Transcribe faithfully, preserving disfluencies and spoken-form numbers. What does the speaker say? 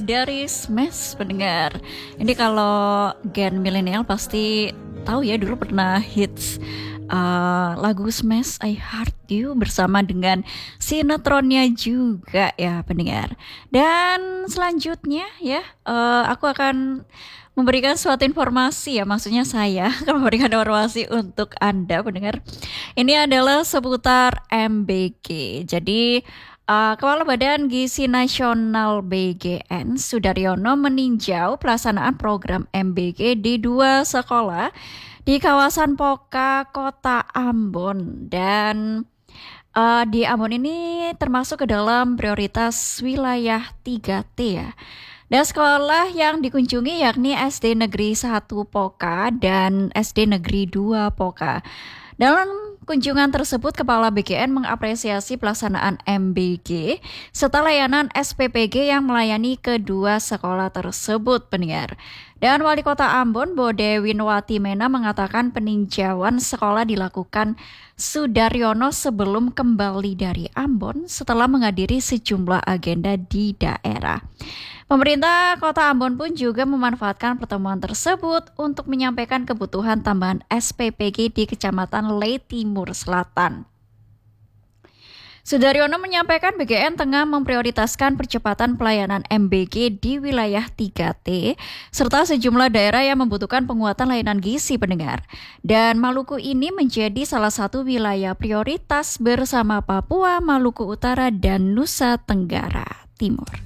dari Smash pendengar. Ini kalau gen milenial pasti tahu ya, dulu pernah hits uh, lagu Smash I Heart You bersama dengan sinetronnya juga ya pendengar. Dan selanjutnya ya uh, aku akan memberikan suatu informasi ya, maksudnya saya akan memberikan informasi untuk Anda pendengar. Ini adalah seputar M B G. Jadi Uh, Kepala Badan Gizi Nasional B G N Sudaryono meninjau pelaksanaan program M B G di dua sekolah di kawasan Poka, Kota Ambon. Dan uh, di Ambon ini termasuk ke dalam prioritas wilayah tiga T ya. Dan sekolah yang dikunjungi yakni S D Negeri satu Poka dan S D Negeri dua Poka. Dalam kunjungan tersebut, Kepala B G N mengapresiasi pelaksanaan M B G serta layanan S P P G yang melayani kedua sekolah tersebut, pendengar. Dan Wali Kota Ambon, Bode Winwati Mena, mengatakan peninjauan sekolah dilakukan Sudaryono sebelum kembali dari Ambon setelah menghadiri sejumlah agenda di daerah. Pemerintah Kota Ambon pun juga memanfaatkan pertemuan tersebut untuk menyampaikan kebutuhan tambahan S P P G di Kecamatan Le Timur Selatan. Sudaryono menyampaikan B G N tengah memprioritaskan percepatan pelayanan M B G di wilayah tiga T serta sejumlah daerah yang membutuhkan penguatan layanan gizi, pendengar. Dan Maluku ini menjadi salah satu wilayah prioritas bersama Papua, Maluku Utara, dan Nusa Tenggara Timur.